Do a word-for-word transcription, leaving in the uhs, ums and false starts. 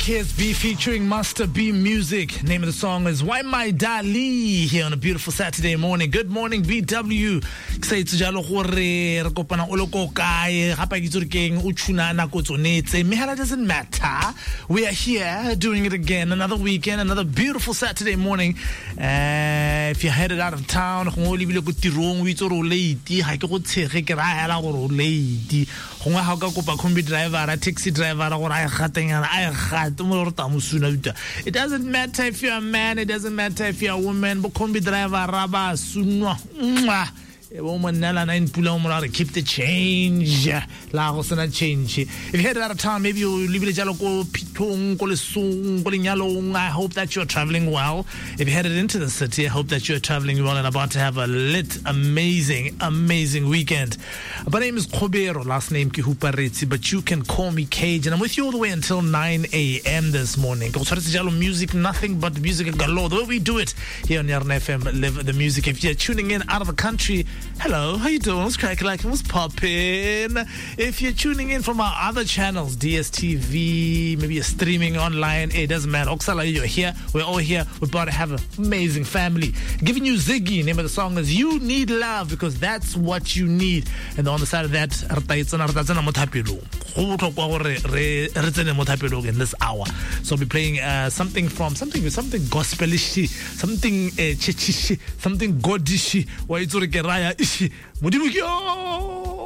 K S B featuring Master B Music. Name of the song is Why My Dali here on a beautiful Saturday morning. Good morning, B W. Say to jalo gore re kopana o lo ko kae gape ke tsore keng o tshuna na go tsonetse mehela doesn't matter. We are here doing it again, another weekend, another beautiful Saturday morning. Uh, if you're headed out of town go lebile go tirong o itse re o late ha ke go tshege ke ra ela gore o late go ngwa ha ka kopa combi driver a taxi driver gore a gatengana a it doesn't matter if you're a man, it doesn't matter if you're a woman, but combi driver raba sunwa keep the change. La go sena change. If you're headed out of town, maybe you live in ko pitong ko lesong ko lenyalong. I hope that you're traveling well. If you're headed into the city, I hope that you're traveling well and about to have a lit, amazing, amazing weekend. My name is Kobero, last name Kihuparetsi, but you can call me Cage, and I'm with you all the way until nine a.m. this morning. Music, nothing but music galore. The way we do it here on Yarn F M, live the music. If you're tuning in out of the country, hello, how you doing? What's cracking? Like, what's popping? If you're tuning in from our other channels, D S T V, maybe you're streaming online, it doesn't matter. Oksala, you're here. We're all here. We're about to have an amazing family. Giving you Ziggy. Name of the song is You Need Love, because that's what you need. And on the side of that, in this hour. So I'll be playing uh, something from something something gospelish, something uh, chichishi, something godishi. Why it's Raya ishi.